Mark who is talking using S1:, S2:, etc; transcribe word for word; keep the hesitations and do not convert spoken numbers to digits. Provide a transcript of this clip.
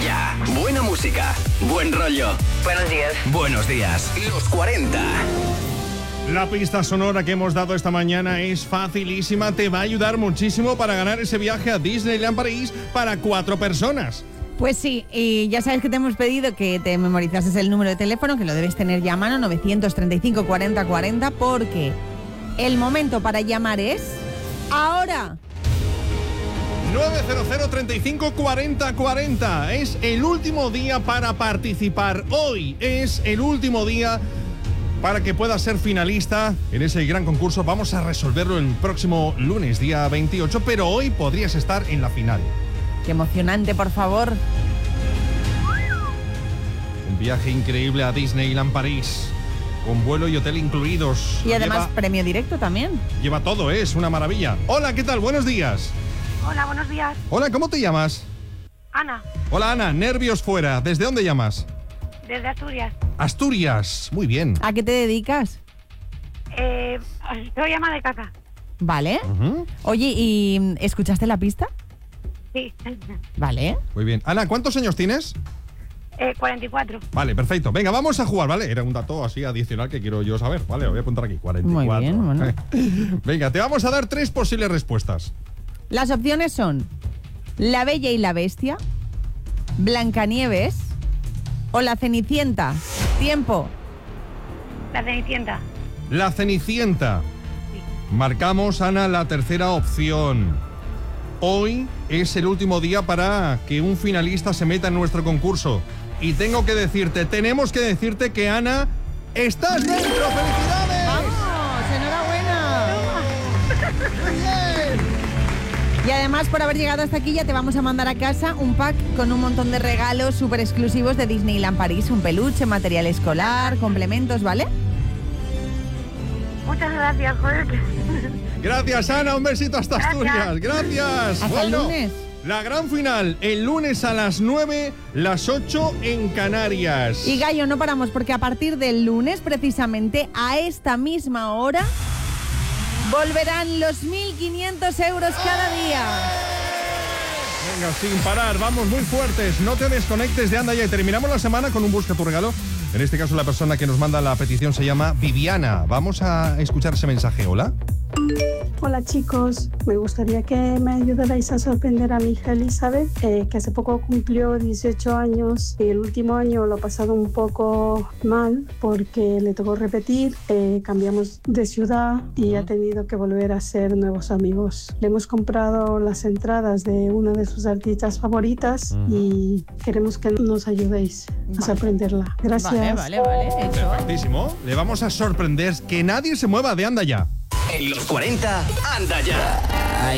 S1: Ya. Buena música, buen rollo.
S2: Buenos días.
S1: Buenos días. Los cuarenta.
S3: La pista sonora que hemos dado esta mañana es facilísima. Te va a ayudar muchísimo para ganar ese viaje a Disneyland París para cuatro personas.
S4: Pues sí, y ya sabes que te hemos pedido que te memorizases el número de teléfono, que lo debes tener ya a mano, novecientos treinta y cinco, cuarenta, cuarenta, porque el momento para llamar es ahora.
S3: nueve cero cero, treinta y cinco, cuarenta, cuarenta. Es el último día para participar. Hoy es el último día para que puedas ser finalista en ese gran concurso. Vamos a resolverlo el próximo lunes, día veintiocho, pero hoy podrías estar en la final.
S4: Qué emocionante, por favor.
S3: Un viaje increíble a Disneyland París, con vuelo y hotel incluidos.
S4: Y además
S3: lleva,
S4: premio directo también.
S3: Lleva todo, ¿eh? Es una maravilla. Hola, ¿qué tal? Buenos días.
S5: Hola, buenos días.
S3: Hola, ¿cómo te llamas?
S5: Ana,
S3: Hola, Ana, nervios fuera. ¿Desde dónde llamas?
S5: desde Asturias.
S3: Asturias, muy bien.
S4: ¿A qué te dedicas?
S5: Eh, soy ama de casa.
S4: Vale.
S3: Uh-huh.
S4: Oye, ¿y escuchaste la pista?
S5: Sí.
S4: Vale.
S3: Muy bien. Ana, ¿cuántos años tienes?
S5: Eh, cuarenta y cuatro.
S3: Vale, perfecto. Venga, vamos a jugar, ¿vale? Era un dato así adicional que quiero yo saber. Vale, lo voy a apuntar aquí. cuarenta y cuatro.
S4: Muy bien, bueno.
S3: Venga, te vamos a dar tres posibles respuestas.
S4: Las opciones son La Bella y la Bestia, Blancanieves o La Cenicienta. Tiempo.
S5: La Cenicienta.
S3: La Cenicienta. Marcamos, Ana, la tercera opción. Hoy es el último día para que un finalista se meta en nuestro concurso. Y tengo que decirte, tenemos que decirte que, Ana, estás dentro. ¡Felicidades!
S4: ¡Vamos! ¡Enhorabuena! Muy bien. Y además, por haber llegado hasta aquí, ya te vamos a mandar a casa un pack con un montón de regalos súper exclusivos de Disneyland París. Un peluche, material escolar, complementos, ¿vale?
S5: Muchas gracias, joder.
S3: Gracias, Ana. Un besito hasta Asturias. Gracias.
S4: Hasta el lunes.
S3: La gran final, el lunes a las nueve, las ocho en Canarias.
S4: Y Gallo, no paramos porque a partir del lunes, precisamente a esta misma hora, volverán los mil quinientos euros cada día.
S3: Venga, sin parar, vamos muy fuertes. No te desconectes de Anda Ya. Y terminamos la semana con un Busca tu Regalo. En este caso, la persona que nos manda la petición se llama Viviana. Vamos a escuchar ese mensaje. Hola.
S6: Hola chicos, me gustaría que me ayudarais a sorprender a mi hija Elizabeth, eh, que hace poco cumplió dieciocho años y el último año lo ha pasado un poco mal porque le tocó repetir, eh, cambiamos de ciudad y ha tenido que volver a hacer nuevos amigos. Le hemos comprado las entradas de una de sus artistas favoritas uh-huh. y queremos que nos ayudéis a sorprenderla. Gracias.
S4: Vale, vale, vale, hecho.
S3: Perfectísimo. Le vamos a sorprender, que nadie se mueva de Anda Ya.
S1: En los cuarenta, Anda Ya.